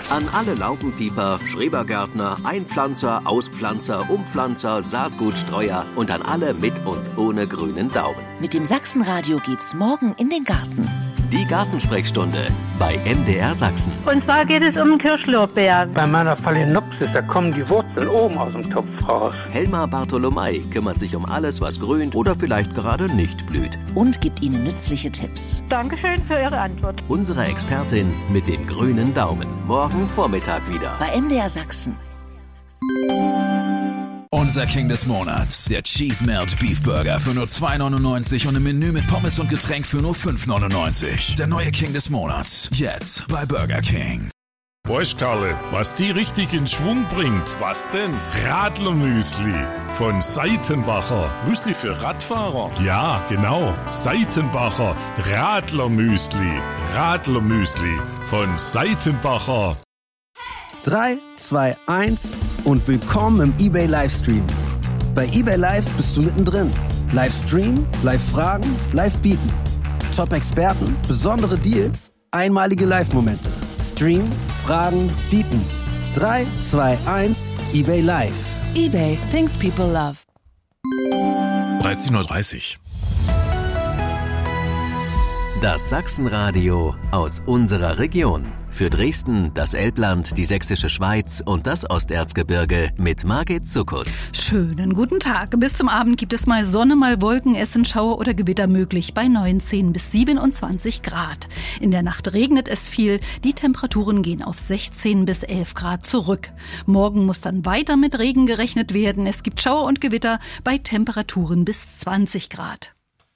An alle Laubenpieper, Schrebergärtner, Einpflanzer, Auspflanzer, Umpflanzer, Saatgutstreuer und an alle mit und ohne grünen Daumen. Mit dem Sachsenradio geht's morgen in den Garten. Die Gartensprechstunde bei MDR Sachsen. Und zwar geht es um den Kirschlorbeer. Bei meiner Phalaenopsis, da kommen die Wurzeln oben aus dem Topf raus. Helma Bartholomei kümmert sich um alles, was grünt oder vielleicht gerade nicht blüht. Und gibt Ihnen nützliche Tipps. Dankeschön für Ihre Antwort. Unsere Expertin mit dem grünen Daumen. Morgen Vormittag wieder. Bei MDR Sachsen. Unser King des Monats, der Cheese Melt Beef Burger für nur 2,99 und im Menü mit Pommes und Getränk für nur 5,99. Der neue King des Monats, jetzt bei Burger King. Weißt Karle, was die richtig in Schwung bringt? Was denn? Radlermüsli von Seitenbacher. Müsli für Radfahrer? Ja, genau. Seitenbacher Radlermüsli. Radlermüsli von Seitenbacher. 3, 2, 1 und willkommen im eBay Livestream. Bei eBay Live bist du mittendrin. Livestream, Live-Fragen, Live-Bieten. Top-Experten, besondere Deals, einmalige Live-Momente. Stream, Fragen, Bieten. 3, 2, 1, eBay Live. eBay, things people love. 13:30 Uhr. Das Sachsenradio aus unserer Region. Für Dresden, das Elbland, die Sächsische Schweiz und das Osterzgebirge mit Margit Zuckert. Schönen guten Tag. Bis zum Abend gibt es mal Sonne, mal Wolken, es sind Schauer oder Gewitter möglich bei 19 bis 27 Grad. In der Nacht regnet es viel, die Temperaturen gehen auf 16 bis 11 Grad zurück. Morgen muss dann weiter mit Regen gerechnet werden. Es gibt Schauer und Gewitter bei Temperaturen bis 20 Grad.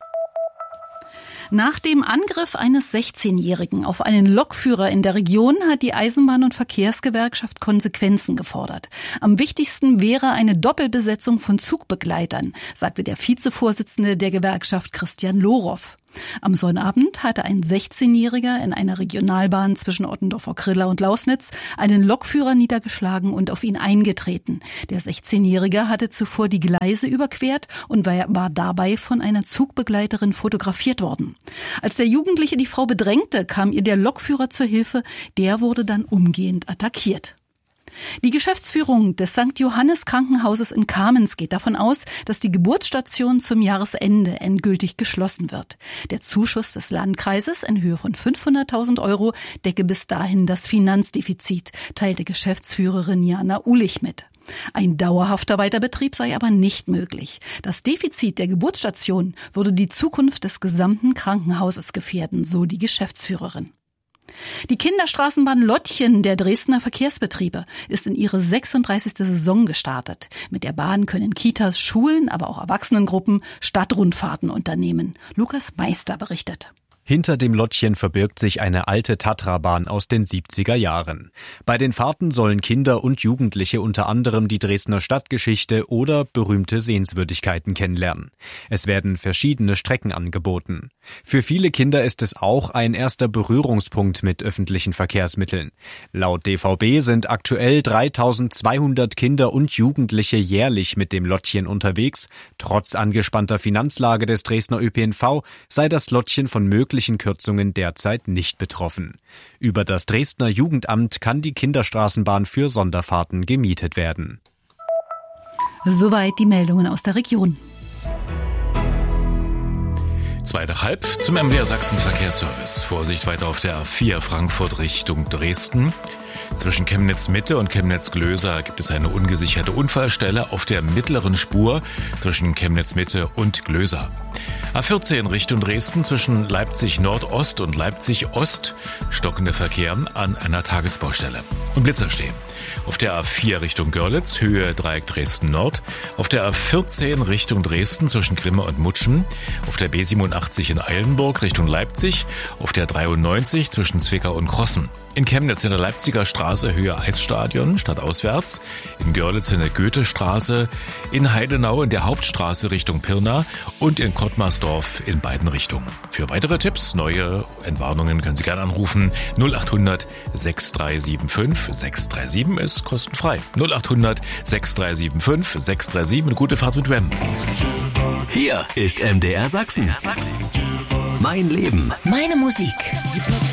Nach dem Angriff eines 16-Jährigen auf einen Lokführer in der Region hat die Eisenbahn- und Verkehrsgewerkschaft Konsequenzen gefordert. Am wichtigsten wäre eine Doppelbesetzung von Zugbegleitern, sagte der Vizevorsitzende der Gewerkschaft Christian Lorow. Am Sonnabend hatte ein 16-Jähriger in einer Regionalbahn zwischen Ottendorf-Okrilla und Lausnitz einen Lokführer niedergeschlagen und auf ihn eingetreten. Der 16-Jährige hatte zuvor die Gleise überquert und war dabei von einer Zugbegleiterin fotografiert worden. Als der Jugendliche die Frau bedrängte, kam ihr der Lokführer zur Hilfe. Der wurde dann umgehend attackiert. Die Geschäftsführung des St. Johannes Krankenhauses in Kamenz geht davon aus, dass die Geburtsstation zum Jahresende endgültig geschlossen wird. Der Zuschuss des Landkreises in Höhe von 500.000 € decke bis dahin das Finanzdefizit, teilte Geschäftsführerin Jana Ulich mit. Ein dauerhafter Weiterbetrieb sei aber nicht möglich. Das Defizit der Geburtsstation würde die Zukunft des gesamten Krankenhauses gefährden, so die Geschäftsführerin. Die Kinderstraßenbahn Lottchen der Dresdner Verkehrsbetriebe ist in ihre 36. Saison gestartet. Mit der Bahn können Kitas, Schulen, aber auch Erwachsenengruppen Stadtrundfahrten unternehmen. Lukas Meister berichtet. Hinter dem Lottchen verbirgt sich eine alte Tatra-Bahn aus den 70er Jahren. Bei den Fahrten sollen Kinder und Jugendliche unter anderem die Dresdner Stadtgeschichte oder berühmte Sehenswürdigkeiten kennenlernen. Es werden verschiedene Strecken angeboten. Für viele Kinder ist es auch ein erster Berührungspunkt mit öffentlichen Verkehrsmitteln. Laut DVB sind aktuell 3.200 Kinder und Jugendliche jährlich mit dem Lottchen unterwegs. Trotz angespannter Finanzlage des Dresdner ÖPNV sei das Lottchen von möglichen Kürzungen derzeit nicht betroffen. Über das Dresdner Jugendamt kann die Kinderstraßenbahn für Sonderfahrten gemietet werden. Soweit die Meldungen aus der Region. 2,5 zum MDR Sachsen Verkehrsservice. Vorsicht weiter auf der A4 Frankfurt Richtung Dresden. Zwischen Chemnitz-Mitte und Chemnitz-Glöser gibt es eine ungesicherte Unfallstelle auf der mittleren Spur zwischen Chemnitz-Mitte und Glöser. A14 Richtung Dresden zwischen Leipzig-Nordost und Leipzig-Ost stockender Verkehr an einer Tagesbaustelle. Und Blitzer stehen. Auf der A4 Richtung Görlitz, Höhe Dreieck Dresden-Nord. Auf der A14 Richtung Dresden zwischen Grimme und Mutschen. Auf der B87 in Eilenburg Richtung Leipzig. Auf der 93 zwischen Zwickau und Krossen. In Chemnitz in der Leipziger Straße Höhe Eisstadion stadtauswärts. In Görlitz in der Goethestraße. In Heidenau in der Hauptstraße Richtung Pirna. Und in Kottmarsdorf in beiden Richtungen. Für weitere Tipps, neue Entwarnungen können Sie gerne anrufen. 0800 6375 637 ist kostenfrei. 0800 6375 637. Eine gute Fahrt mit Wem. Hier ist MDR Sachsen. Mein Leben. Meine Musik.